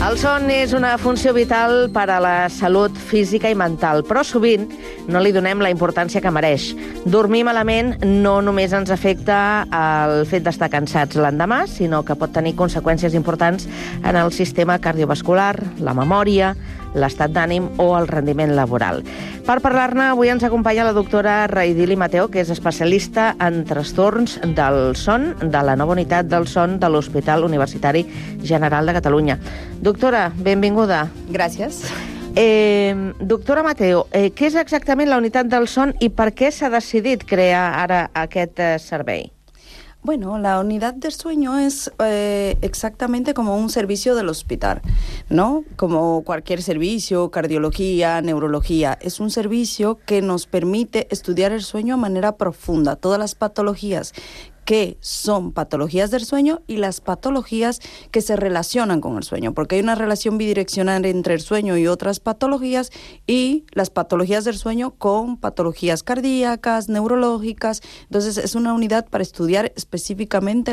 El son és una funció vital per a la salut física i mental, però sovint no li donem la importància que mereix. Dormir malament no només ens afecta el fet d'estar cansats l'endemà, sinó que pot tenir conseqüències importants en el sistema cardiovascular, la memòria, l'estat d'ànim o el rendiment laboral. Per parlar-ne, avui ens acompanya la doctora Raidili Mateo, que és especialista en trastorns del son de la nova unitat del son de l'Hospital Universitari General de Catalunya. Doctora, benvinguda. Gràcies. Doctora Mateo, què és exactament la unitat del son i per què s'ha decidit crear ara aquest servei? Bueno, la unidad del sueño es exactamente como un servicio del hospital, ¿no? Como cualquier servicio, cardiología, neurología. Es un servicio que nos permite estudiar el sueño de manera profunda, todas las patologías que son patologías del sueño y las patologías que se relacionan con el sueño, porque hay una relación bidireccional entre el sueño y otras patologías y las patologías del sueño con patologías cardíacas, neurológicas. Entonces es una unidad para estudiar específicamente